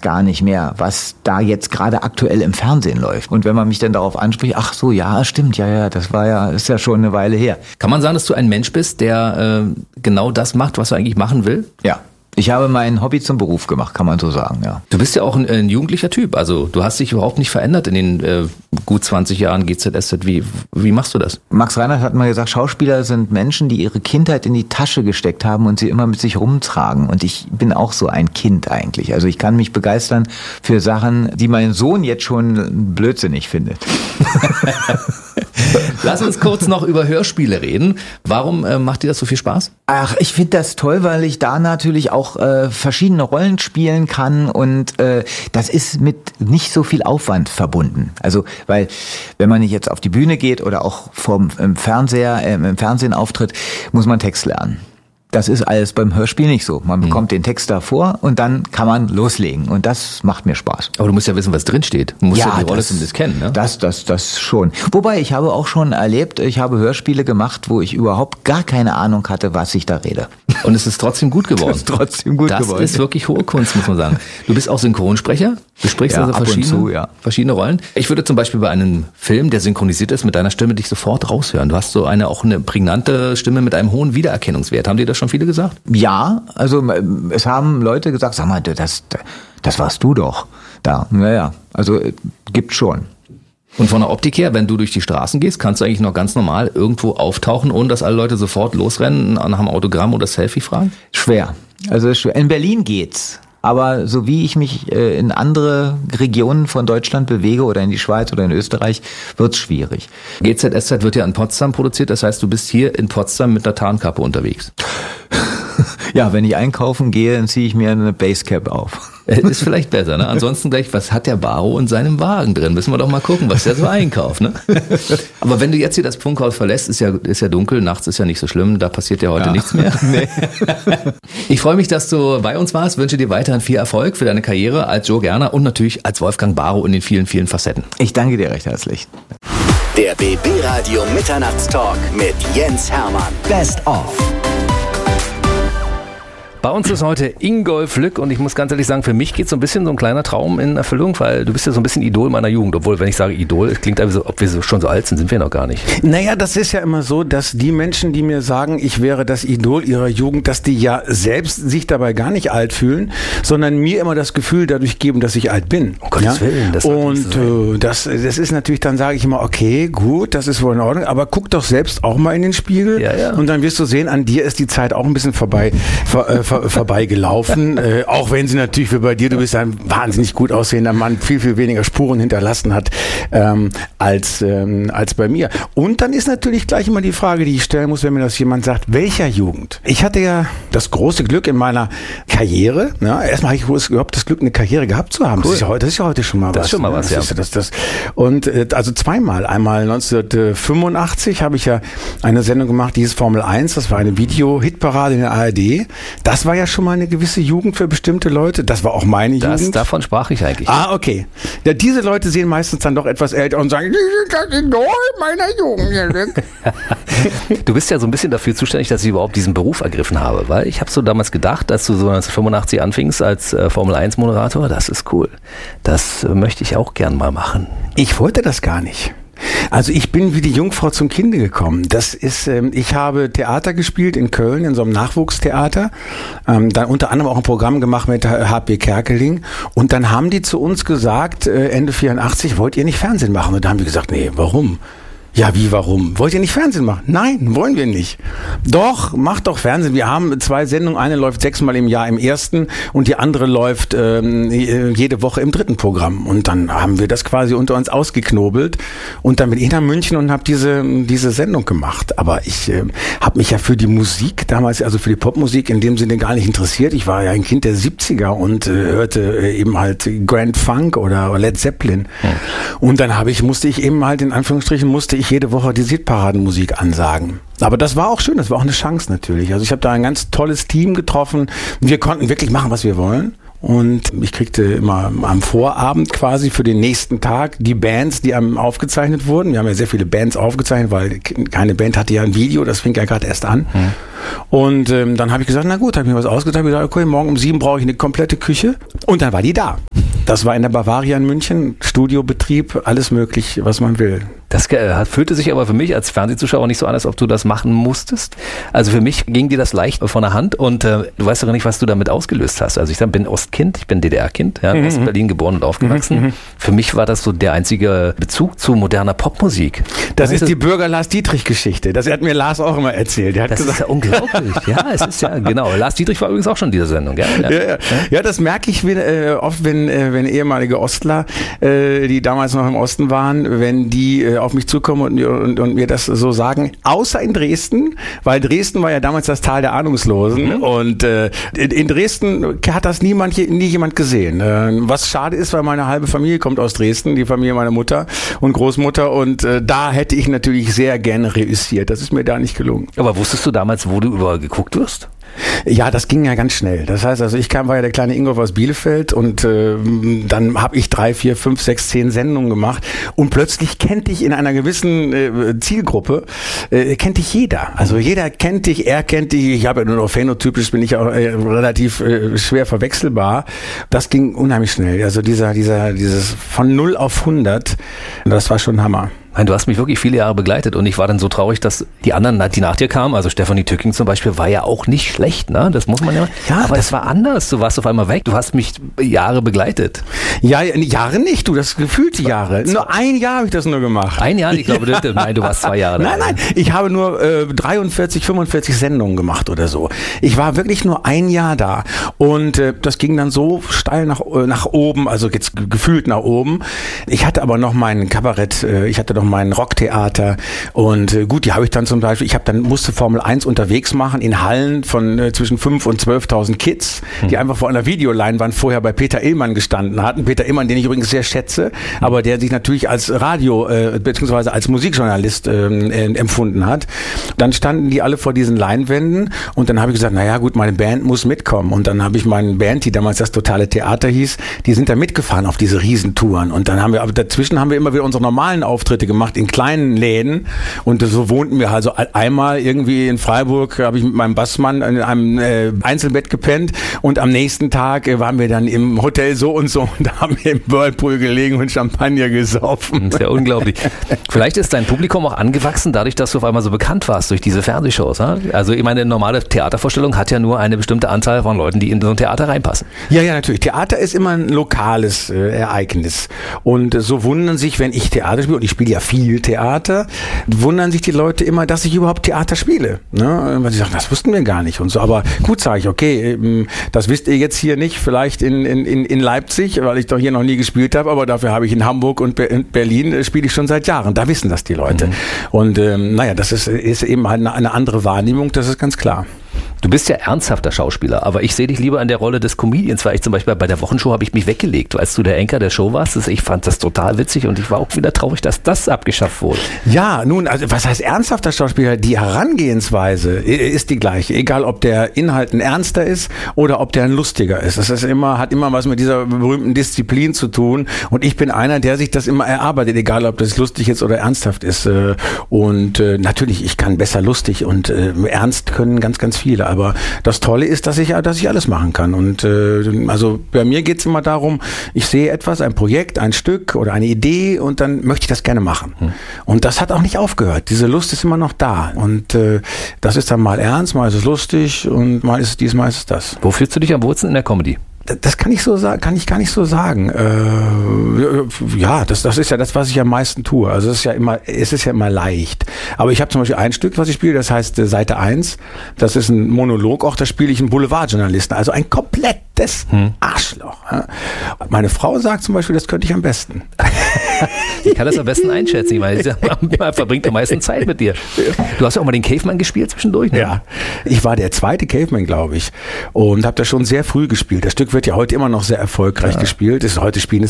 das gar nicht mehr, was da jetzt gerade aktuell im Fernsehen läuft. Und wenn man mich dann darauf anspricht, ach so, ja, stimmt, ja, ist ja schon eine Weile her. Kann man sagen, dass du ein Mensch bist, der genau das macht, was er eigentlich machen will? Ja. Ich habe mein Hobby zum Beruf gemacht, kann man so sagen, ja. Du bist ja auch ein jugendlicher Typ, also du hast dich überhaupt nicht verändert in den gut 20 Jahren GZSZ. Wie machst du das? Max Reinhardt hat mal gesagt, Schauspieler sind Menschen, die ihre Kindheit in die Tasche gesteckt haben und sie immer mit sich rumtragen. Und ich bin auch so ein Kind eigentlich. Also ich kann mich begeistern für Sachen, die mein Sohn jetzt schon blödsinnig findet. Lass uns kurz noch über Hörspiele reden. Warum macht dir das so viel Spaß? Ach, ich finde das toll, weil ich da natürlich auch verschiedene Rollen spielen kann und das ist mit nicht so viel Aufwand verbunden. Also, weil wenn man nicht jetzt auf die Bühne geht oder auch im Fernsehen auftritt, muss man Text lernen. Das ist alles beim Hörspiel nicht so. Man bekommt den Text davor und dann kann man loslegen. Und das macht mir Spaß. Aber du musst ja wissen, was drin steht. Du musst ja die Rolle zumindest kennen, ne? Das schon. Wobei, ich habe auch schon erlebt, ich habe Hörspiele gemacht, wo ich überhaupt gar keine Ahnung hatte, was ich da rede. Und es ist trotzdem gut geworden. Das ist trotzdem gut geworden. Das ist wirklich hohe Kunst, muss man sagen. Du bist auch Synchronsprecher. Du sprichst also verschiedene Rollen. Ich würde zum Beispiel bei einem Film, der synchronisiert ist, mit deiner Stimme dich sofort raushören. Du hast so auch eine prägnante Stimme mit einem hohen Wiedererkennungswert. Haben dir das schon viele gesagt? Ja, also es haben Leute gesagt, sag mal, das warst du doch da. Naja, also gibt schon. Und von der Optik her, wenn du durch die Straßen gehst, kannst du eigentlich noch ganz normal irgendwo auftauchen, ohne dass alle Leute sofort losrennen, nach einem Autogramm oder Selfie fragen? Schwer. Also in Berlin geht's. Aber so wie ich mich in andere Regionen von Deutschland bewege oder in die Schweiz oder in Österreich, wird's schwierig. GZSZ wird ja in Potsdam produziert, das heißt, du bist hier in Potsdam mit einer Tarnkappe unterwegs. Ja, wenn ich einkaufen gehe, dann ziehe ich mir eine Basecap auf. Ist vielleicht besser, ne? Ansonsten gleich, was hat der Baro in seinem Wagen drin? Müssen wir doch mal gucken, was der so einkauft, ne? Aber wenn du jetzt hier das Prunkhaus verlässt, ist ja dunkel, nachts ist ja nicht so schlimm, da passiert ja heute nichts mehr. Nee. Ich freue mich, dass du bei uns warst, wünsche dir weiterhin viel Erfolg für deine Karriere als Joe Gerner und natürlich als Wolfgang Barrow in den vielen, vielen Facetten. Ich danke dir recht herzlich. Der BB Radio Mitternachtstalk mit Jens Hermann. Best of. Bei uns ist heute Ingolf Lück und ich muss ganz ehrlich sagen, für mich geht so ein bisschen so ein kleiner Traum in Erfüllung, weil du bist ja so ein bisschen Idol meiner Jugend. Obwohl, wenn ich sage Idol, es klingt einfach so, ob wir schon so alt sind wir noch gar nicht. Naja, das ist ja immer so, dass die Menschen, die mir sagen, ich wäre das Idol ihrer Jugend, dass die ja selbst sich dabei gar nicht alt fühlen, sondern mir immer das Gefühl dadurch geben, dass ich alt bin. Um Gottes Willen. Das und das ist natürlich, dann sage ich immer, okay, gut, das ist wohl in Ordnung, aber guck doch selbst auch mal in den Spiegel und dann wirst du sehen, an dir ist die Zeit auch ein bisschen vorbeigelaufen, auch wenn sie natürlich wie bei dir, du bist ein wahnsinnig gut aussehender Mann, viel, viel weniger Spuren hinterlassen hat als bei mir. Und dann ist natürlich gleich immer die Frage, die ich stellen muss, wenn mir das jemand sagt, welcher Jugend? Ich hatte ja das große Glück in meiner Karriere, erstmal habe ich überhaupt das Glück, eine Karriere gehabt zu haben. Cool. Das ist ja heute schon mal was. Das ist schon mal was, ja. Und also zweimal. Einmal 1985 habe ich ja eine Sendung gemacht, die hieß Formel 1, das war eine Video-Hitparade in der ARD. Das war ja schon mal eine gewisse Jugend für bestimmte Leute. Das war auch meine Jugend. Davon sprach ich eigentlich. Ah, okay. Ja, diese Leute sehen meistens dann doch etwas älter und sagen, die sind das Idol meiner Jugend. Du bist ja so ein bisschen dafür zuständig, dass ich überhaupt diesen Beruf ergriffen habe, weil ich habe so damals gedacht, als du so 1985 anfingst als Formel-1-Moderator, das ist cool. Das möchte ich auch gern mal machen. Ich wollte das gar nicht. Also ich bin wie die Jungfrau zum Kinde gekommen. Das ist, ich habe Theater gespielt in Köln, in so einem Nachwuchstheater. Dann unter anderem auch ein Programm gemacht mit H.P. Kerkeling. Und dann haben die zu uns gesagt, Ende 84, wollt ihr nicht Fernsehen machen? Und da haben wir gesagt, nee, warum? Ja, wie, warum? Wollt ihr nicht Fernsehen machen? Nein, wollen wir nicht. Doch, macht doch Fernsehen. Wir haben 2 Sendungen. Eine läuft 6-mal im Jahr im ersten und die andere läuft jede Woche im 3. Programm. Und dann haben wir das quasi unter uns ausgeknobelt und dann bin ich nach München und habe diese Sendung gemacht. Aber ich habe mich ja für die Musik damals, also für die Popmusik in dem Sinne gar nicht interessiert. Ich war ja ein Kind der 70er und hörte eben halt Grand Funk oder Led Zeppelin. Und dann musste ich eben halt in Anführungsstrichen jede Woche die Hitparadenmusik ansagen. Aber das war auch schön, das war auch eine Chance natürlich. Also ich habe da ein ganz tolles Team getroffen. Wir konnten wirklich machen, was wir wollen. Und ich kriegte immer am Vorabend quasi für den nächsten Tag die Bands, die aufgezeichnet wurden. Wir haben ja sehr viele Bands aufgezeichnet, weil keine Band hatte ja ein Video, das fing ja gerade erst an. Und dann habe ich gesagt, na gut, habe ich mir was ausgedacht. Ich habe gesagt, okay, morgen um 7 brauche ich eine komplette Küche. Und dann war die da. Das war in der Bavaria in München, Studiobetrieb, alles möglich, was man will. Das fühlte sich aber für mich als Fernsehzuschauer nicht so an, als ob du das machen musstest. Also für mich ging dir das leicht von der Hand und du weißt doch gar nicht, was du damit ausgelöst hast. Also ich bin Ostkind, ich bin DDR-Kind, in Ostberlin geboren und aufgewachsen. Für mich war das so der einzige Bezug zu moderner Popmusik. Das ist die Bürger-Lars-Dietrich-Geschichte. Das hat mir Lars auch immer erzählt. Das ist ja unglaublich. Ja, es ist ja, genau. Lars Dietrich war übrigens auch schon in dieser Sendung. Ja, das merke ich oft, wenn ehemalige Ostler, die damals noch im Osten waren, wenn die auf mich zukommen und mir das so sagen, außer in Dresden, weil Dresden war ja damals das Tal der Ahnungslosen und in Dresden hat das nie jemand gesehen. Was schade ist, weil meine halbe Familie kommt aus Dresden, die Familie meiner Mutter und Großmutter und da hätte ich natürlich sehr gerne reüssiert. Das ist mir da nicht gelungen. Aber wusstest du damals, wo du überall geguckt wirst? Ja, das ging ja ganz schnell. Das heißt, also war ja der kleine Ingolf aus Bielefeld und dann habe ich 3, 4, 5, 6, 10 Sendungen gemacht und plötzlich kannte ich in einer gewissen Zielgruppe, kannte ich jeder. Also jeder kennt dich, er kennt dich. Ich habe ja nur noch phänotypisch, bin ich auch relativ schwer verwechselbar. Das ging unheimlich schnell. Also dieses von 0 auf 100, das war schon Hammer. Du hast mich wirklich viele Jahre begleitet und ich war dann so traurig, dass die anderen, die nach dir kamen, also Stefanie Tücking zum Beispiel, war ja auch nicht schlecht, ne? Das muss man ja. Aber das war anders. Du warst auf einmal weg. Du hast mich Jahre begleitet. Ja, Jahre nicht, das gefühlte Jahre. Nur ein Jahr habe ich das nur gemacht. Ein Jahr? Ich glaube, nein, du warst 2 Jahre. Nein, ich habe nur 43, 45 Sendungen gemacht oder so. Ich war wirklich nur ein Jahr da und das ging dann so steil nach oben, also jetzt gefühlt nach oben. Ich hatte aber noch mein Kabarett, ich hatte noch mein Rocktheater und gut, die habe ich dann zum Beispiel, musste Formel 1 unterwegs machen in Hallen von zwischen 5.000 und 12.000 Kids, die einfach vor einer Videoleinwand vorher bei Peter Illmann gestanden hatten. Peter Illmann, den ich übrigens sehr schätze, aber der sich natürlich als Radio- bzw. als Musikjournalist empfunden hat. Dann standen die alle vor diesen Leinwänden und dann habe ich gesagt, naja gut, meine Band muss mitkommen und dann habe ich meine Band, die damals das Totale Theater hieß, die sind da mitgefahren auf diese Riesentouren und dann haben wir immer wieder unsere normalen Auftritte gemacht in kleinen Läden und so wohnten wir also einmal irgendwie in Freiburg, habe ich mit meinem Bassmann in einem Einzelbett gepennt und am nächsten Tag waren wir dann im Hotel so und da haben wir im Whirlpool gelegen und Champagner gesoffen. Das ist ja unglaublich. Vielleicht ist dein Publikum auch angewachsen, dadurch, dass du auf einmal so bekannt warst durch diese Fernsehshows. Ha? Also ich meine, eine normale Theatervorstellung hat ja nur eine bestimmte Anzahl von Leuten, die in so ein Theater reinpassen. Ja, natürlich. Theater ist immer ein lokales Ereignis und so wundern sich, wenn ich Theater spiele und ich spiele ja viel Theater, wundern sich die Leute immer, dass ich überhaupt Theater spiele. Ne? Weil sie sagen, das wussten wir gar nicht und so. Aber gut, sage ich, okay, das wisst ihr jetzt hier nicht, vielleicht in Leipzig, weil ich doch hier noch nie gespielt habe, aber dafür habe ich in Hamburg und Berlin spiele ich schon seit Jahren. Da wissen das die Leute. Und das ist eben halt eine andere Wahrnehmung, das ist ganz klar. Du bist ja ernsthafter Schauspieler, aber ich sehe dich lieber in der Rolle des Comedians, weil ich zum Beispiel bei der Wochenshow habe ich mich weggelegt, als du der Anchor der Show warst. Ich fand das total witzig und ich war auch wieder traurig, dass das abgeschafft wurde. Ja, nun, also was heißt ernsthafter Schauspieler? Die Herangehensweise ist die gleiche, egal ob der Inhalt ein ernster ist oder ob der ein lustiger ist. Das ist hat immer was mit dieser berühmten Disziplin zu tun und ich bin einer, der sich das immer erarbeitet, egal ob das lustig ist oder ernsthaft ist. Und natürlich, ich kann besser lustig und ernst können ganz, ganz viele. Aber das Tolle ist, dass ich alles machen kann. Und also bei mir geht es immer darum, ich sehe etwas, ein Projekt, ein Stück oder eine Idee und dann möchte ich das gerne machen. Und das hat auch nicht aufgehört. Diese Lust ist immer noch da. Und das ist dann mal ernst, mal ist es lustig und diesmal ist es das. Wo fühlst du dich am wohlsten in der Comedy? Das kann ich gar nicht so sagen. Ja, das ist ja das, was ich am meisten tue. Also es ist ja immer leicht. Aber ich habe zum Beispiel ein Stück, was ich spiele, das heißt Seite 1. Das ist ein Monolog, auch da spiele ich einen Boulevardjournalisten. Also ein komplettes Arschloch. Meine Frau sagt zum Beispiel, das könnte ich am besten. Ich kann das am besten einschätzen. Ich meine, man verbringt am meisten Zeit mit dir. Du hast ja auch mal den Caveman gespielt zwischendurch, ne? Ja, ich war der zweite Caveman, glaube ich. Und habe das schon sehr früh gespielt. Das Stück wird ja heute immer noch sehr erfolgreich gespielt. Heute spielen es, glaube ich,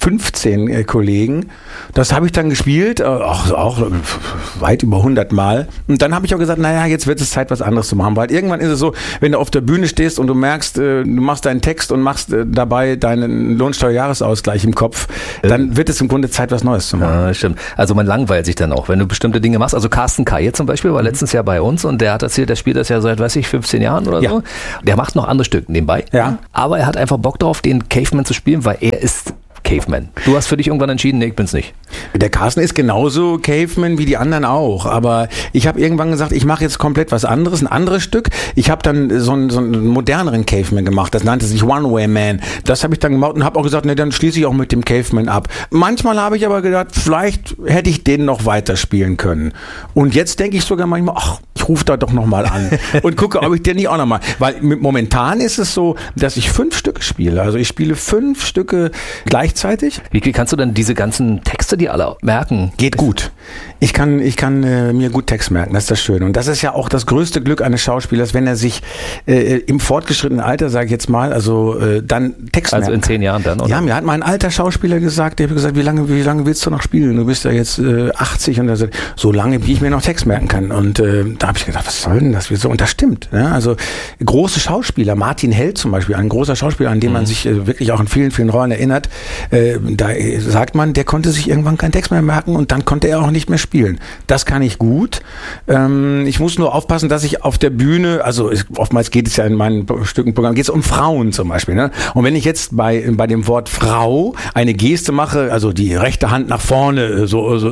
15 Kollegen. Das habe ich dann gespielt, auch weit über 100 Mal. Und dann habe ich auch gesagt, naja, jetzt wird es Zeit, was anderes zu machen. Weil irgendwann ist es so, wenn du auf der Bühne stehst und du merkst, du machst deinen Text und machst dabei deinen Lohnsteuerjahresausgleich im Kopf, dann wird es im Grunde Zeit, was Neues zu machen. Ja, stimmt. Also man langweilt sich dann auch, wenn du bestimmte Dinge machst. Also Carsten Kaye zum Beispiel war letztens ja bei uns und der hat erzählt, der spielt das ja seit, 15 Jahren oder so. Der macht noch andere Stücke nebenbei. Ja. Aber er hat einfach Bock drauf, den Caveman zu spielen, weil er ist Caveman. Du hast für dich irgendwann entschieden, nee, ich bin's nicht. Der Carsten ist genauso Caveman wie die anderen auch, aber ich habe irgendwann gesagt, ich mache jetzt komplett was anderes, ein anderes Stück. Ich habe dann so einen moderneren Caveman gemacht, das nannte sich One-Way Man. Das habe ich dann gemacht und habe auch gesagt, nee, dann schließe ich auch mit dem Caveman ab. Manchmal habe ich aber gedacht, vielleicht hätte ich den noch weiterspielen können. Und jetzt denke ich sogar manchmal, ach, ich rufe da doch nochmal an und gucke, ob ich den nicht auch nochmal, weil momentan ist es so, dass ich 5 Stücke spiele. Also ich spiele 5 Stücke gleichzeitig. Wie kannst du denn diese ganzen Texte, die alle merken? Geht gut. Ich kann mir gut Text merken, das ist das Schöne. Und das ist ja auch das größte Glück eines Schauspielers, wenn er sich im fortgeschrittenen Alter, sage ich jetzt mal, dann Text merken. Also in 10 Jahren dann, oder? Ja, mir hat mein alter Schauspieler gesagt, der hat gesagt, wie lange willst du noch spielen? Du bist ja jetzt 80 und er sagt, so lange, wie ich mir noch Text merken kann. Und da habe ich gedacht, was soll denn das? Und das stimmt. Ne? Also große Schauspieler, Martin Held zum Beispiel, ein großer Schauspieler, an den man sich wirklich auch in vielen, vielen Rollen erinnert, da sagt man, der konnte sich irgendwann keinen Text mehr merken und dann konnte er auch nicht mehr spielen. Das kann ich gut. Ich muss nur aufpassen, dass ich auf der Bühne, oftmals geht es ja in meinen Stückenprogramm, geht es um Frauen zum Beispiel. Ne? Und wenn ich jetzt bei dem Wort Frau eine Geste mache, also die rechte Hand nach vorne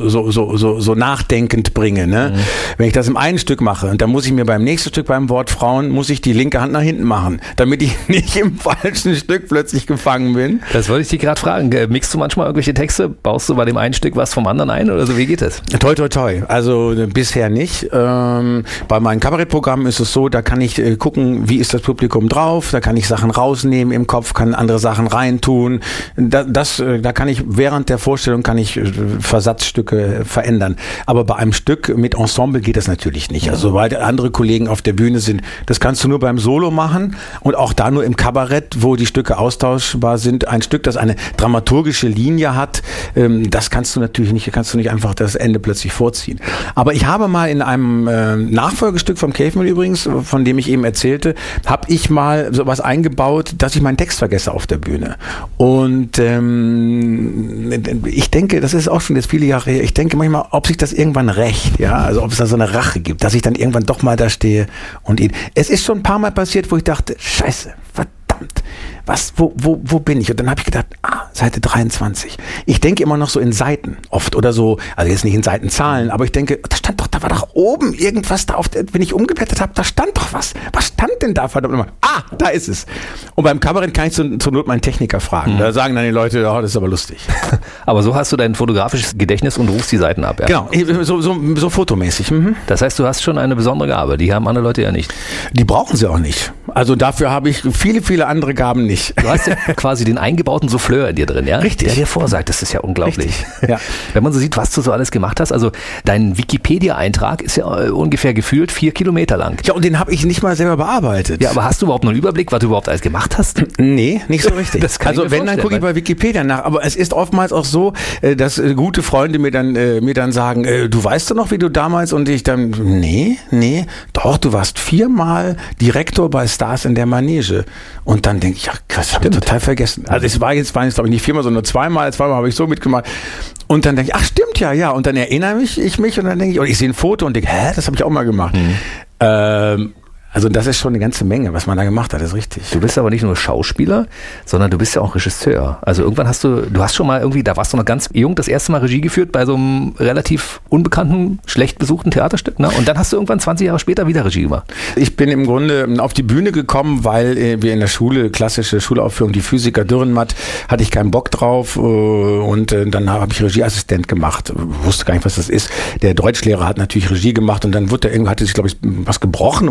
so nachdenkend bringe, ne? Wenn ich das im einen Stück mache und dann muss ich mir beim nächsten Stück beim Wort Frauen, muss ich die linke Hand nach hinten machen, damit ich nicht im falschen Stück plötzlich gefangen bin. Das wollte ich dich gerade fragen. Mixst du manchmal irgendwelche Texte? Baust du bei dem einen Stück was vom anderen ein oder so? Wie geht das? Toi, toi, toi. Also bisher nicht. Bei meinen Kabarettprogrammen ist es so, da kann ich gucken, wie ist das Publikum drauf, da kann ich Sachen rausnehmen im Kopf, kann andere Sachen reintun. Da kann ich während der Vorstellung Versatzstücke verändern. Aber bei einem Stück mit Ensemble geht das natürlich nicht. Also weil andere Kollegen auf der Bühne sind, das kannst du nur beim Solo machen und auch da nur im Kabarett, wo die Stücke austauschbar sind. Ein Stück, das eine dramaturgische Linie hat, das kannst du nicht einfach das Ende plötzlich vorziehen. Aber ich habe mal in einem Nachfolgestück vom Caveman übrigens, von dem ich eben erzählte, habe ich mal sowas eingebaut, dass ich meinen Text vergesse auf der Bühne. Und ich denke, das ist auch schon jetzt viele Jahre her, ich denke manchmal, ob sich das irgendwann rächt, ja, also ob es da so eine Rache gibt, dass ich dann irgendwann doch mal da stehe und es ist schon ein paar Mal passiert, wo ich dachte, Scheiße, verdammt, wo bin ich? Und dann habe ich gedacht, Seite 23. Ich denke immer noch so in Seiten oft oder so, also jetzt nicht in Seitenzahlen, aber ich denke, da war doch oben irgendwas da, wenn ich umgeblättert habe, da stand doch was. Was stand denn da? Verdammt nochmal. Da ist es. Und beim Kabarett kann ich zur Not meinen Techniker fragen. Da sagen dann die Leute, das ist aber lustig. Aber so hast du dein fotografisches Gedächtnis und rufst die Seiten ab. Ja? Genau, so fotomäßig. Mhm. Das heißt, du hast schon eine besondere Gabe, die haben andere Leute ja nicht. Die brauchen sie auch nicht. Also dafür habe ich viele, viele andere Gaben nicht. Du hast ja quasi den eingebauten Souffleur in dir drin, ja? Richtig. Der dir vorsagt, das ist ja unglaublich. Richtig. Ja. Wenn man so sieht, was du so alles gemacht hast, also dein Wikipedia-Eintrag ist ja ungefähr gefühlt 4 Kilometer lang. Ja, und den habe ich nicht mal selber bearbeitet. Ja, aber hast du überhaupt noch einen Überblick, was du überhaupt alles gemacht hast? Nee, nicht so richtig. Das kann also wenn, dann gucke ich bei Wikipedia nach. Aber es ist oftmals auch so, dass gute Freunde mir dann sagen, du weißt doch noch, wie du damals, und ich dann, nee, doch, du warst 4-mal Direktor bei Stars in der Manege. Und dann denke ich, ja krass, habe ich total vergessen. Also es waren jetzt glaube ich nicht 4-mal, sondern 2-mal. 2-mal habe ich so mitgemacht. Und dann denke ich, ach stimmt ja. Und dann erinnere ich mich und dann denke ich, und ich sehe ein Foto und denke, das habe ich auch mal gemacht. Also das ist schon eine ganze Menge, was man da gemacht hat, ist richtig. Du bist aber nicht nur Schauspieler, sondern du bist ja auch Regisseur. Also irgendwann du hast schon mal irgendwie, da warst du noch ganz jung, das erste Mal Regie geführt bei so einem relativ unbekannten, schlecht besuchten Theaterstück, ne? Und dann hast du irgendwann 20 Jahre später wieder Regie gemacht. Ich bin im Grunde auf die Bühne gekommen, weil wir in der Schule, klassische Schulaufführung, die Physiker Dürrenmatt, hatte ich keinen Bock drauf und dann habe ich Regieassistent gemacht. Wusste gar nicht, was das ist. Der Deutschlehrer hat natürlich Regie gemacht und dann hatte sich, glaube ich, was gebrochen und dann konnte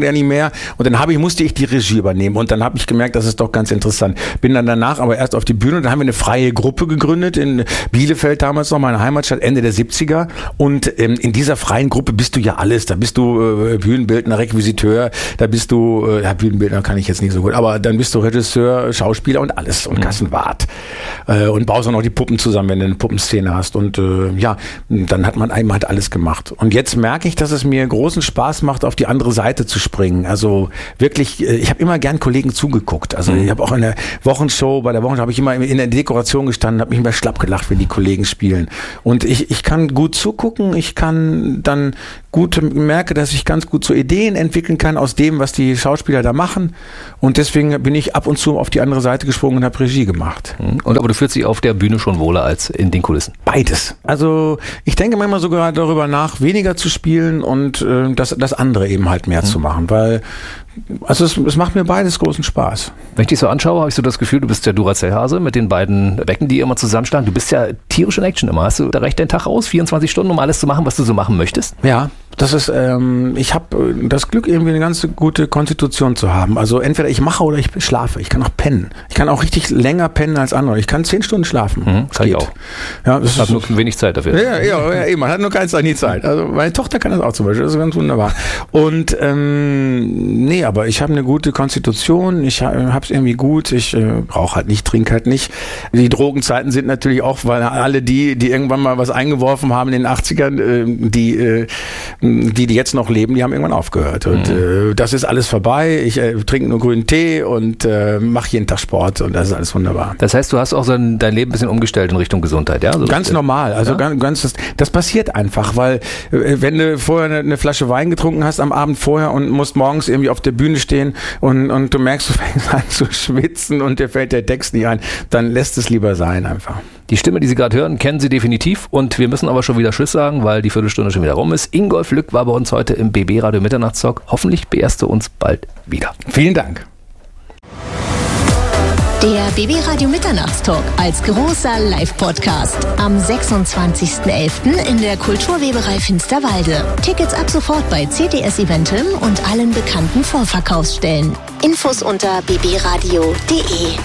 konnte er nicht mehr. Und dann musste ich die Regie übernehmen. Und dann habe ich gemerkt, das ist doch ganz interessant. Bin dann danach aber erst auf die Bühne. Dann haben wir eine freie Gruppe gegründet in Bielefeld, damals noch meine Heimatstadt, Ende der 70er. Und in dieser freien Gruppe bist du ja alles. Da bist du Bühnenbildner, Requisiteur. Da bist du, Bühnenbildner kann ich jetzt nicht so gut, aber dann bist du Regisseur, Schauspieler und alles. Und Kassenwart. Und baust auch noch die Puppen zusammen, wenn du eine Puppenszene hast. Und dann hat man einmal alles gemacht. Und jetzt merke ich, dass es mir großen Spaß macht, auf die andere Seite zu springen. Also wirklich, ich habe immer gern Kollegen zugeguckt. Also ich habe auch in der Wochenshow, bei der Wochenshow habe ich immer in der Dekoration gestanden, habe mich immer schlapp gelacht, wenn die Kollegen spielen. Und ich kann gut zugucken, ich kann dann merke, dass ich ganz gut so Ideen entwickeln kann aus dem, was die Schauspieler da machen. Und deswegen bin ich ab und zu auf die andere Seite gesprungen und habe Regie gemacht. Aber du fühlst dich auf der Bühne schon wohler als in den Kulissen? Beides. Also ich denke manchmal sogar darüber nach, weniger zu spielen und das andere eben halt mehr zu machen, weil es macht mir beides großen Spaß. Wenn ich dich so anschaue, habe ich so das Gefühl, du bist der Duracell-Hase mit den beiden Becken, die immer zusammenschlagen. Du bist ja tierisch in Action immer. Hast du da recht den Tag aus, 24 Stunden, um alles zu machen, was du so machen möchtest? Ja, das ist, ich habe das Glück, irgendwie eine ganz gute Konstitution zu haben. Also entweder ich mache oder ich schlafe. Ich kann auch pennen. Ich kann auch richtig länger pennen als andere. Ich kann 10 Stunden schlafen. Kann ich auch. Ja, das hat nur wenig Zeit dafür. Ja, eben. Man hat nur keine Zeit, nie Zeit. Also meine Tochter kann das auch zum Beispiel. Das ist ganz wunderbar. Und aber ich habe eine gute Konstitution. Ich habe es irgendwie gut. Ich brauche halt nicht, trinke halt nicht. Die Drogenzeiten sind natürlich auch, weil alle die irgendwann mal was eingeworfen haben in den 80ern, die jetzt noch leben, die haben irgendwann aufgehört. Und das ist alles vorbei. Ich trinke nur grünen Tee und mache jeden Tag Sport und das ist alles wunderbar. Das heißt, du hast auch dein Leben ein bisschen umgestellt in Richtung Gesundheit, ja? So ganz normal. Also das passiert einfach, weil wenn du vorher eine Flasche Wein getrunken hast am Abend vorher und musst morgens irgendwie auf der Bühne stehen und du merkst, du fängst an zu schwitzen und dir fällt der Text nicht ein, dann lässt es lieber sein einfach. Die Stimme, die Sie gerade hören, kennen Sie definitiv und wir müssen aber schon wieder Tschüss sagen, weil die Viertelstunde schon wieder rum ist. Ingolf Lück war bei uns heute im BB Radio Mitternachtstalk. Hoffentlich beehrst du uns bald wieder. Vielen Dank. Der BB Radio Mitternachtstalk als großer Live-Podcast am 26.11. in der Kulturweberei Finsterwalde. Tickets ab sofort bei CTS Eventim und allen bekannten Vorverkaufsstellen. Infos unter bbradio.de.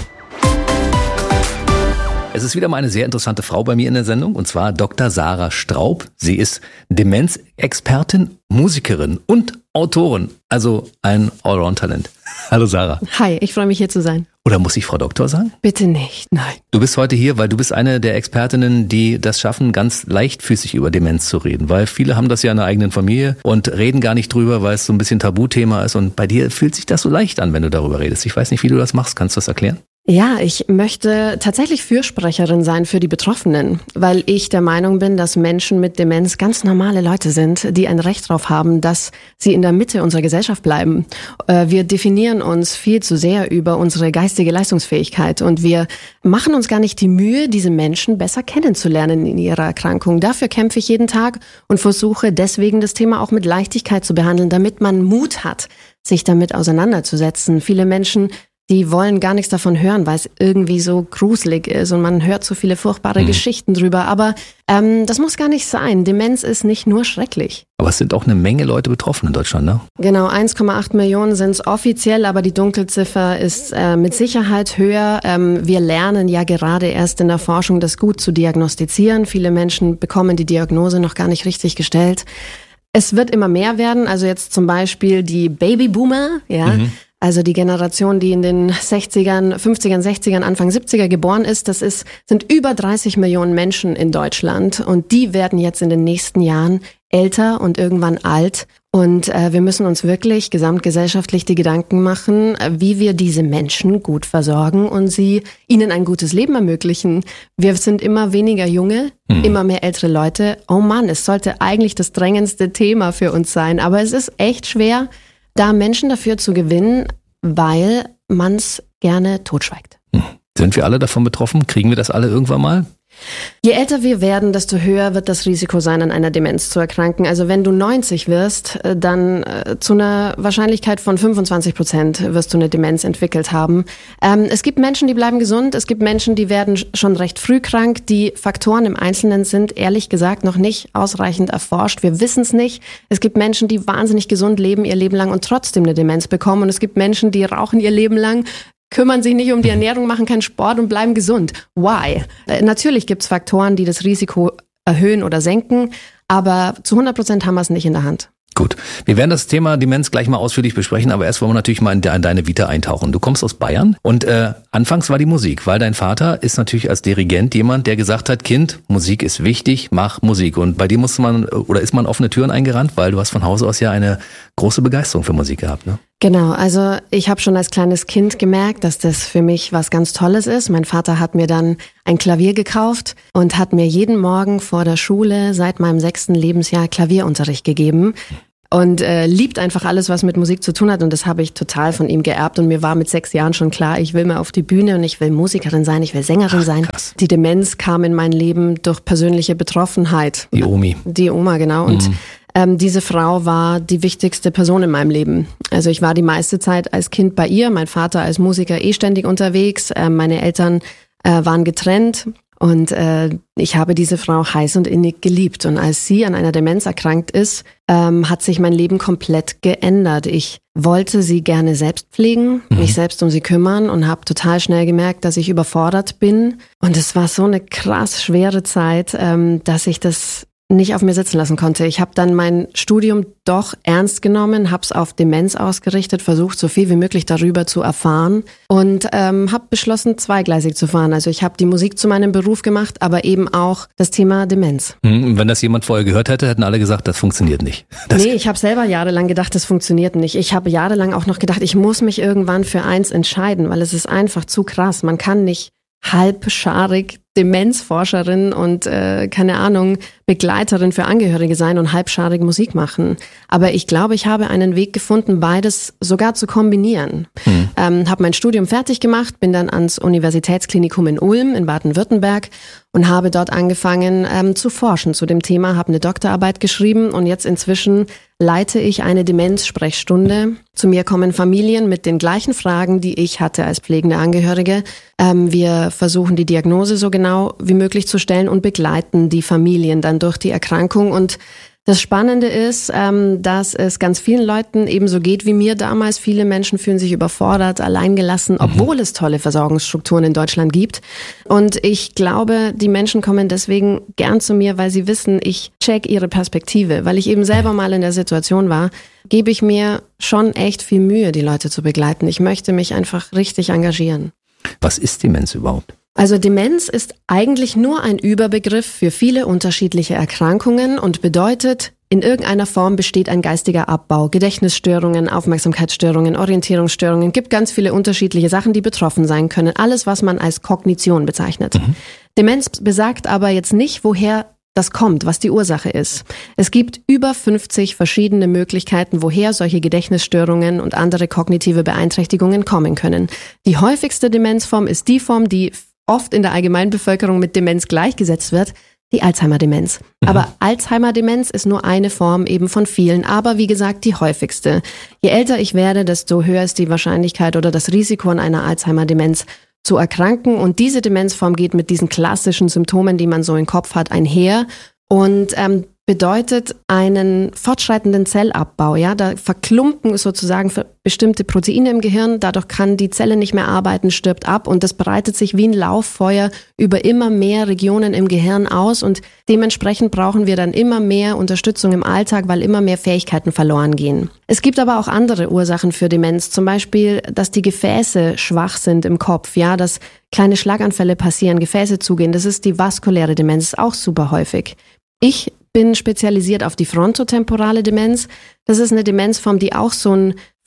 Es ist wieder mal eine sehr interessante Frau bei mir in der Sendung, und zwar Dr. Sarah Straub. Sie ist Demenzexpertin, Musikerin und Autorin, also ein Allround-Talent. Hallo Sarah. Hi, ich freue mich hier zu sein. Oder muss ich Frau Doktor sagen? Bitte nicht, nein. Du bist heute hier, weil du bist eine der Expertinnen, die das schaffen, ganz leichtfüßig über Demenz zu reden. Weil viele haben das ja in der eigenen Familie und reden gar nicht drüber, weil es so ein bisschen Tabuthema ist. Und bei dir fühlt sich das so leicht an, wenn du darüber redest. Ich weiß nicht, wie du das machst. Kannst du das erklären? Ja, ich möchte tatsächlich Fürsprecherin sein für die Betroffenen, weil ich der Meinung bin, dass Menschen mit Demenz ganz normale Leute sind, die ein Recht darauf haben, dass sie in der Mitte unserer Gesellschaft bleiben. Wir definieren uns viel zu sehr über unsere geistige Leistungsfähigkeit und wir machen uns gar nicht die Mühe, diese Menschen besser kennenzulernen in ihrer Erkrankung. Dafür kämpfe ich jeden Tag und versuche deswegen das Thema auch mit Leichtigkeit zu behandeln, damit man Mut hat, sich damit auseinanderzusetzen. Viele Menschen, die wollen gar nichts davon hören, weil es irgendwie so gruselig ist und man hört so viele furchtbare Geschichten drüber. Aber das muss gar nicht sein. Demenz ist nicht nur schrecklich. Aber es sind auch eine Menge Leute betroffen in Deutschland, ne? Genau, 1,8 Millionen sind es offiziell, aber die Dunkelziffer ist mit Sicherheit höher. Wir lernen ja gerade erst in der Forschung, das gut zu diagnostizieren. Viele Menschen bekommen die Diagnose noch gar nicht richtig gestellt. Es wird immer mehr werden, also jetzt zum Beispiel die Babyboomer, ja. Also die Generation, die in den 60ern, 50ern, 60ern, Anfang 70er geboren ist, sind über 30 Millionen Menschen in Deutschland und die werden jetzt in den nächsten Jahren älter und irgendwann alt. Und wir müssen uns wirklich gesamtgesellschaftlich die Gedanken machen, wie wir diese Menschen gut versorgen und ihnen ein gutes Leben ermöglichen. Wir sind immer weniger Junge, immer mehr ältere Leute. Oh Mann, es sollte eigentlich das drängendste Thema für uns sein, aber es ist echt schwer, da Menschen dafür zu gewinnen, weil man es gerne totschweigt. Sind wir alle davon betroffen? Kriegen wir das alle irgendwann mal? Je älter wir werden, desto höher wird das Risiko sein, an einer Demenz zu erkranken. Also wenn du 90 wirst, dann zu einer Wahrscheinlichkeit von 25% wirst du eine Demenz entwickelt haben. Es gibt Menschen, die bleiben gesund. Es gibt Menschen, die werden schon recht früh krank. Die Faktoren im Einzelnen sind ehrlich gesagt noch nicht ausreichend erforscht. Wir wissen es nicht. Es gibt Menschen, die wahnsinnig gesund leben ihr Leben lang und trotzdem eine Demenz bekommen. Und es gibt Menschen, die rauchen ihr Leben lang, kümmern sich nicht um die Ernährung, machen keinen Sport und bleiben gesund. Why? Natürlich gibt es Faktoren, die das Risiko erhöhen oder senken, aber zu 100% haben wir es nicht in der Hand. Gut, wir werden das Thema Demenz gleich mal ausführlich besprechen, aber erst wollen wir natürlich mal in deine Vita eintauchen. Du kommst aus Bayern und anfangs war die Musik, weil dein Vater ist natürlich als Dirigent jemand, der gesagt hat, Kind, Musik ist wichtig, mach Musik. Und bei dir ist man offene Türen eingerannt, weil du hast von Hause aus ja eine große Begeisterung für Musik gehabt, ne? Genau, also ich habe schon als kleines Kind gemerkt, dass das für mich was ganz Tolles ist. Mein Vater hat mir dann ein Klavier gekauft und hat mir jeden Morgen vor der Schule seit meinem 6. Lebensjahr Klavierunterricht gegeben. Und liebt einfach alles, was mit Musik zu tun hat, und das habe ich total von ihm geerbt. Und mir war mit 6 Jahren schon klar, ich will mal auf die Bühne und ich will Musikerin sein, ich will Sängerin sein. Krass. Die Demenz kam in mein Leben durch persönliche Betroffenheit. Die Omi. Die Oma, genau. Und diese Frau war die wichtigste Person in meinem Leben. Also ich war die meiste Zeit als Kind bei ihr, mein Vater als Musiker ständig unterwegs, meine Eltern waren getrennt. Und ich habe diese Frau heiß und innig geliebt. Und als sie an einer Demenz erkrankt ist, hat sich mein Leben komplett geändert. Ich wollte sie gerne selbst pflegen, mich selbst um sie kümmern, und habe total schnell gemerkt, dass ich überfordert bin. Und es war so eine krass schwere Zeit, dass ich das nicht auf mir sitzen lassen konnte. Ich habe dann mein Studium doch ernst genommen, habe es auf Demenz ausgerichtet, versucht, so viel wie möglich darüber zu erfahren und habe beschlossen, zweigleisig zu fahren. Also ich habe die Musik zu meinem Beruf gemacht, aber eben auch das Thema Demenz. Wenn das jemand vorher gehört hätte, hätten alle gesagt, das funktioniert nicht. Nee, ich habe selber jahrelang gedacht, das funktioniert nicht. Ich habe jahrelang auch noch gedacht, ich muss mich irgendwann für eins entscheiden, weil es ist einfach zu krass. Man kann nicht halbscharig Demenzforscherin und keine Ahnung, Begleiterin für Angehörige sein und halbscharig Musik machen. Aber ich glaube, ich habe einen Weg gefunden, beides sogar zu kombinieren. Habe mein Studium fertig gemacht, bin dann ans Universitätsklinikum in Ulm in Baden-Württemberg und habe dort angefangen zu forschen zu dem Thema, habe eine Doktorarbeit geschrieben und jetzt inzwischen leite ich eine Demenz-Sprechstunde. Zu mir kommen Familien mit den gleichen Fragen, die ich hatte als pflegende Angehörige. Wir versuchen die Diagnose so genau wie möglich zu stellen und begleiten die Familien dann durch die Erkrankung. Und das Spannende ist, dass es ganz vielen Leuten ebenso geht wie mir damals. Viele Menschen fühlen sich überfordert, alleingelassen, obwohl es tolle Versorgungsstrukturen in Deutschland gibt. Und ich glaube, die Menschen kommen deswegen gern zu mir, weil sie wissen, ich check ihre Perspektive. Weil ich eben selber mal in der Situation war, gebe ich mir schon echt viel Mühe, die Leute zu begleiten. Ich möchte mich einfach richtig engagieren. Was ist Demenz überhaupt? Also Demenz ist eigentlich nur ein Überbegriff für viele unterschiedliche Erkrankungen und bedeutet, in irgendeiner Form besteht ein geistiger Abbau. Gedächtnisstörungen, Aufmerksamkeitsstörungen, Orientierungsstörungen, gibt ganz viele unterschiedliche Sachen, die betroffen sein können. Alles, was man als Kognition bezeichnet. Demenz besagt aber jetzt nicht, woher das kommt, was die Ursache ist. Es gibt über 50 verschiedene Möglichkeiten, woher solche Gedächtnisstörungen und andere kognitive Beeinträchtigungen kommen können. Die häufigste Demenzform ist die Form, die oft in der Allgemeinbevölkerung mit Demenz gleichgesetzt wird, die Alzheimer-Demenz. Aber Alzheimer-Demenz ist nur eine Form eben von vielen, aber wie gesagt die häufigste. Je älter ich werde, desto höher ist die Wahrscheinlichkeit oder das Risiko an einer Alzheimer-Demenz zu erkranken. Und diese Demenzform geht mit diesen klassischen Symptomen, die man so im Kopf hat, einher und bedeutet einen fortschreitenden Zellabbau. Ja, da verklumpen sozusagen bestimmte Proteine im Gehirn, dadurch kann die Zelle nicht mehr arbeiten, stirbt ab und das breitet sich wie ein Lauffeuer über immer mehr Regionen im Gehirn aus und dementsprechend brauchen wir dann immer mehr Unterstützung im Alltag, weil immer mehr Fähigkeiten verloren gehen. Es gibt aber auch andere Ursachen für Demenz, zum Beispiel, dass die Gefäße schwach sind im Kopf, ja, dass kleine Schlaganfälle passieren, Gefäße zugehen, das ist die vaskuläre Demenz, ist auch super häufig. Ich bin spezialisiert auf die frontotemporale Demenz. Das ist eine Demenzform, die auch so ein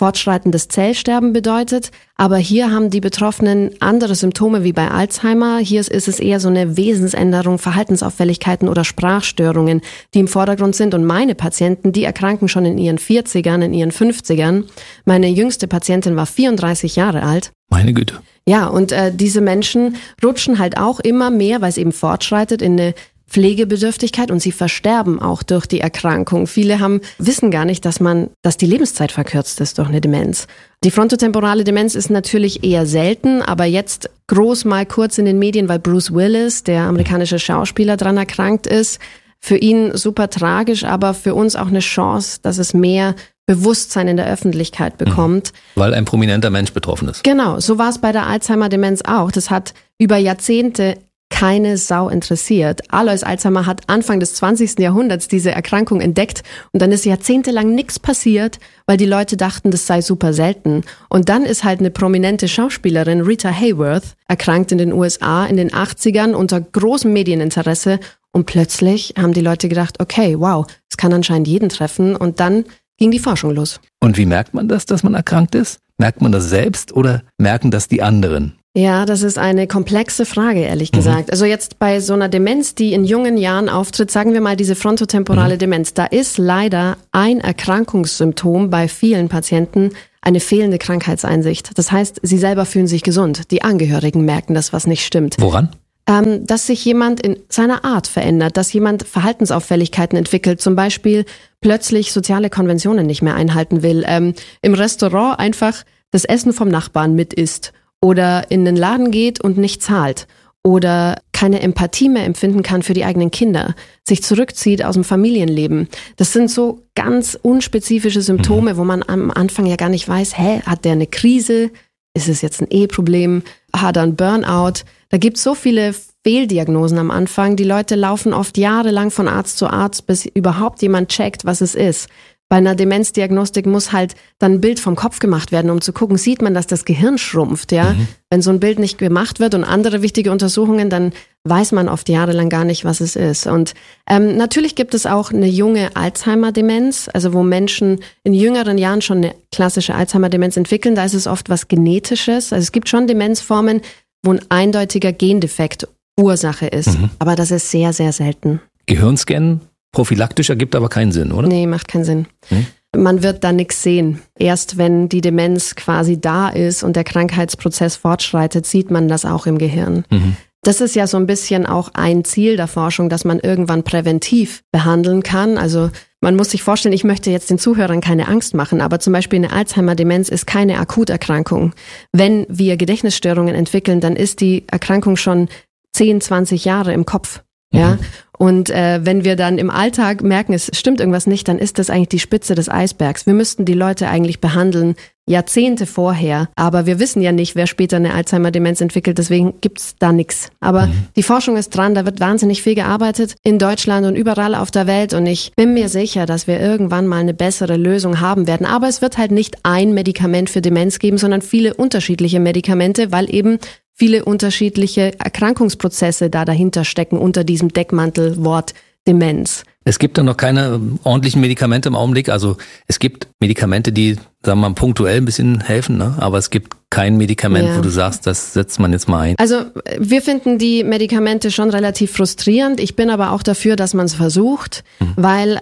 fortschreitendes Zellsterben bedeutet. Aber hier haben die Betroffenen andere Symptome wie bei Alzheimer. Hier ist es eher so eine Wesensänderung, Verhaltensauffälligkeiten oder Sprachstörungen, die im Vordergrund sind. Und meine Patienten, die erkranken schon in ihren 40ern, in ihren 50ern. Meine jüngste Patientin war 34 Jahre alt. Meine Güte. Ja, und diese Menschen rutschen halt auch immer mehr, weil es eben fortschreitet, in eine Pflegebedürftigkeit und sie versterben auch durch die Erkrankung. Viele wissen gar nicht, dass die Lebenszeit verkürzt ist durch eine Demenz. Die frontotemporale Demenz ist natürlich eher selten, aber jetzt groß mal kurz in den Medien, weil Bruce Willis, der amerikanische Schauspieler, dran erkrankt ist. Für ihn super tragisch, aber für uns auch eine Chance, dass es mehr Bewusstsein in der Öffentlichkeit bekommt. Weil ein prominenter Mensch betroffen ist. Genau, so war es bei der Alzheimer-Demenz auch. Das hat über Jahrzehnte keine Sau interessiert. Alois Alzheimer hat Anfang des 20. Jahrhunderts diese Erkrankung entdeckt und dann ist jahrzehntelang nichts passiert, weil die Leute dachten, das sei super selten. Und dann ist halt eine prominente Schauspielerin, Rita Hayworth, erkrankt in den USA in den 80ern unter großem Medieninteresse und plötzlich haben die Leute gedacht, okay, wow, es kann anscheinend jeden treffen und dann ging die Forschung los. Und wie merkt man das, dass man erkrankt ist? Merkt man das selbst oder merken das die anderen? Ja, das ist eine komplexe Frage, ehrlich gesagt. Also jetzt bei so einer Demenz, die in jungen Jahren auftritt, sagen wir mal diese frontotemporale Demenz, da ist leider ein Erkrankungssymptom bei vielen Patienten eine fehlende Krankheitseinsicht. Das heißt, sie selber fühlen sich gesund. Die Angehörigen merken das, was nicht stimmt. Woran? Dass sich jemand in seiner Art verändert, dass jemand Verhaltensauffälligkeiten entwickelt, zum Beispiel plötzlich soziale Konventionen nicht mehr einhalten will, im Restaurant einfach das Essen vom Nachbarn mit isst oder in den Laden geht und nicht zahlt oder keine Empathie mehr empfinden kann für die eigenen Kinder, sich zurückzieht aus dem Familienleben. Das sind so ganz unspezifische Symptome, wo man am Anfang ja gar nicht weiß, hat der eine Krise? Ist es jetzt ein Eheproblem? Hat er einen Burnout? Da gibt es so viele Fehldiagnosen am Anfang. Die Leute laufen oft jahrelang von Arzt zu Arzt, bis überhaupt jemand checkt, was es ist. Bei einer Demenzdiagnostik muss halt dann ein Bild vom Kopf gemacht werden, um zu gucken, sieht man, dass das Gehirn schrumpft, ja? Wenn so ein Bild nicht gemacht wird und andere wichtige Untersuchungen, dann weiß man oft jahrelang gar nicht, was es ist. Und natürlich gibt es auch eine junge Alzheimer-Demenz, also wo Menschen in jüngeren Jahren schon eine klassische Alzheimer-Demenz entwickeln. Da ist es oft was Genetisches. Also es gibt schon Demenzformen, wo ein eindeutiger Gendefekt Ursache ist. Aber das ist sehr, sehr selten. Gehirnscannen prophylaktisch ergibt aber keinen Sinn, oder? Nee, macht keinen Sinn. Man wird da nichts sehen. Erst wenn die Demenz quasi da ist und der Krankheitsprozess fortschreitet, sieht man das auch im Gehirn. Das ist ja so ein bisschen auch ein Ziel der Forschung, dass man irgendwann präventiv behandeln kann. Also man muss sich vorstellen, ich möchte jetzt den Zuhörern keine Angst machen, aber zum Beispiel eine Alzheimer-Demenz ist keine Akuterkrankung. Wenn wir Gedächtnisstörungen entwickeln, dann ist die Erkrankung schon 10, 20 Jahre im Kopf. Ja, und wenn wir dann im Alltag merken, es stimmt irgendwas nicht, dann ist das eigentlich die Spitze des Eisbergs. Wir müssten die Leute eigentlich behandeln, Jahrzehnte vorher, aber wir wissen ja nicht, wer später eine Alzheimer-Demenz entwickelt, deswegen gibt's da nichts. Aber die Forschung ist dran, da wird wahnsinnig viel gearbeitet in Deutschland und überall auf der Welt und ich bin mir sicher, dass wir irgendwann mal eine bessere Lösung haben werden. Aber es wird halt nicht ein Medikament für Demenz geben, sondern viele unterschiedliche Medikamente, weil eben viele unterschiedliche Erkrankungsprozesse da dahinter stecken unter diesem Deckmantelwort Demenz. Es gibt dann noch keine ordentlichen Medikamente im Augenblick. Also es gibt Medikamente, die, sagen wir mal, punktuell ein bisschen helfen, ne? Aber es gibt kein Medikament, wo du sagst, das setzt man jetzt mal ein. Also wir finden die Medikamente schon relativ frustrierend. Ich bin aber auch dafür, dass man es versucht, weil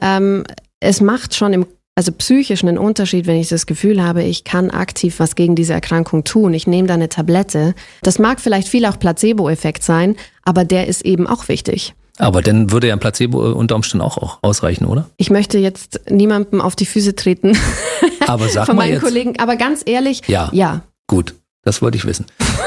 es macht schon psychisch einen Unterschied, wenn ich das Gefühl habe, ich kann aktiv was gegen diese Erkrankung tun. Ich nehme da eine Tablette. Das mag vielleicht viel auch Placebo-Effekt sein, aber der ist eben auch wichtig. Aber dann würde ja ein Placebo unter Umständen auch ausreichen, oder? Ich möchte jetzt niemandem auf die Füße treten. Aber sag von mal meinen jetzt. Kollegen. Aber ganz ehrlich, ja. Gut, das wollte ich wissen.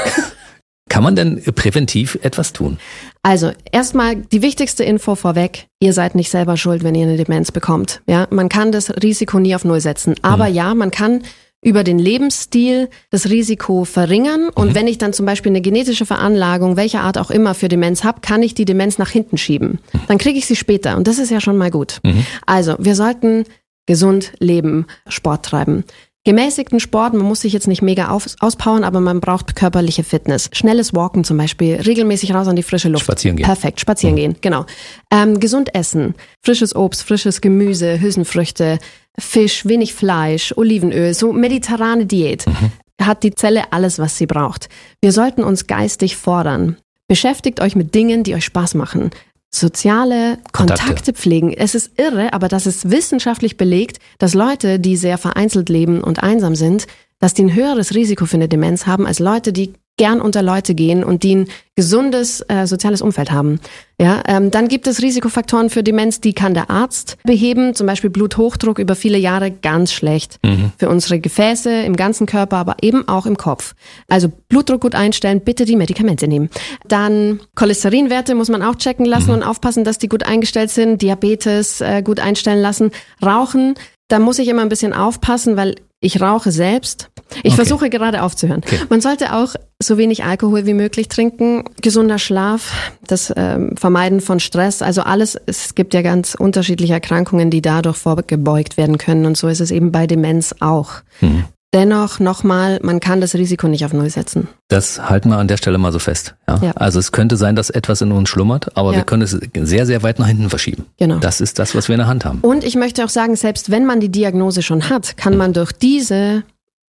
Kann man denn präventiv etwas tun? Also erstmal die wichtigste Info vorweg, ihr seid nicht selber schuld, wenn ihr eine Demenz bekommt. Ja, man kann das Risiko nie auf Null setzen. Aber ja, man kann über den Lebensstil das Risiko verringern. Und wenn ich dann zum Beispiel eine genetische Veranlagung, welcher Art auch immer für Demenz habe, kann ich die Demenz nach hinten schieben. Dann kriege ich sie später und das ist ja schon mal gut. Also wir sollten gesund leben, Sport treiben. gemäßigten Sport, man muss sich jetzt nicht mega auspowern, aber man braucht körperliche Fitness. Schnelles Walken zum Beispiel, regelmäßig raus an die frische Luft. Spazieren gehen. Perfekt, spazieren gehen, genau. Gesund essen, frisches Obst, frisches Gemüse, Hülsenfrüchte, Fisch, wenig Fleisch, Olivenöl, so mediterrane Diät. Hat die Zelle alles, was sie braucht. Wir sollten uns geistig fordern. Beschäftigt euch mit Dingen, die euch Spaß machen. Soziale Kontakte pflegen. Es ist irre, aber das ist wissenschaftlich belegt, dass Leute, die sehr vereinzelt leben und einsam sind, dass die ein höheres Risiko für eine Demenz haben als Leute, die gern unter Leute gehen und die ein gesundes soziales Umfeld haben. Ja, dann gibt es Risikofaktoren für Demenz, die kann der Arzt beheben, zum Beispiel Bluthochdruck über viele Jahre, ganz schlecht für unsere Gefäße im ganzen Körper, aber eben auch im Kopf. Also Blutdruck gut einstellen, bitte die Medikamente nehmen. Dann Cholesterinwerte muss man auch checken lassen und aufpassen, dass die gut eingestellt sind, Diabetes gut einstellen lassen. Rauchen, da muss ich immer ein bisschen aufpassen, weil ich rauche selbst. Ich versuche gerade aufzuhören. Okay. Man sollte auch so wenig Alkohol wie möglich trinken. Gesunder Schlaf, das Vermeiden von Stress. Also alles, es gibt ja ganz unterschiedliche Erkrankungen, die dadurch vorgebeugt werden können. Und so ist es eben bei Demenz auch. Dennoch nochmal, man kann das Risiko nicht auf Null setzen. Das halten wir an der Stelle mal so fest. Ja? Also es könnte sein, dass etwas in uns schlummert, aber wir können es sehr, sehr weit nach hinten verschieben. Genau. Das ist das, was wir in der Hand haben. Und ich möchte auch sagen, selbst wenn man die Diagnose schon hat, kann man durch diese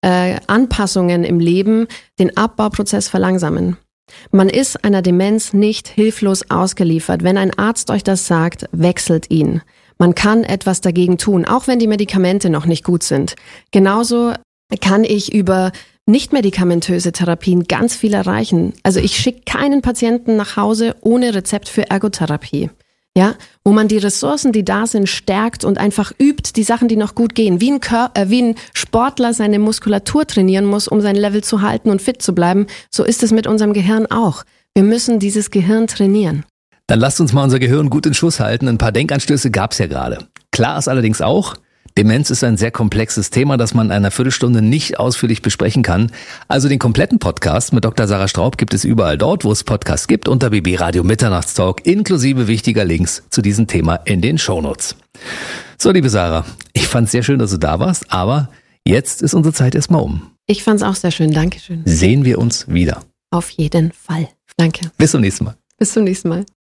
Anpassungen im Leben den Abbauprozess verlangsamen. Man ist einer Demenz nicht hilflos ausgeliefert. Wenn ein Arzt euch das sagt, wechselt ihn. Man kann etwas dagegen tun, auch wenn die Medikamente noch nicht gut sind. Genauso kann ich über nicht-medikamentöse Therapien ganz viel erreichen. Also ich schicke keinen Patienten nach Hause ohne Rezept für Ergotherapie. Ja, wo man die Ressourcen, die da sind, stärkt und einfach übt, die Sachen, die noch gut gehen. Wie ein Sportler seine Muskulatur trainieren muss, um sein Level zu halten und fit zu bleiben, so ist es mit unserem Gehirn auch. Wir müssen dieses Gehirn trainieren. Dann lasst uns mal unser Gehirn gut in Schuss halten. Ein paar Denkanstöße gab's ja gerade. Klar ist allerdings auch, Demenz ist ein sehr komplexes Thema, das man in einer Viertelstunde nicht ausführlich besprechen kann. Also den kompletten Podcast mit Dr. Sarah Straub gibt es überall dort, wo es Podcasts gibt, unter BB Radio Mitternachtstalk, inklusive wichtiger Links zu diesem Thema in den Shownotes. So, liebe Sarah, ich fand's sehr schön, dass du da warst, aber jetzt ist unsere Zeit erstmal um. Ich fand's auch sehr schön, Dankeschön. Sehen wir uns wieder. Auf jeden Fall. Danke. Bis zum nächsten Mal. Bis zum nächsten Mal.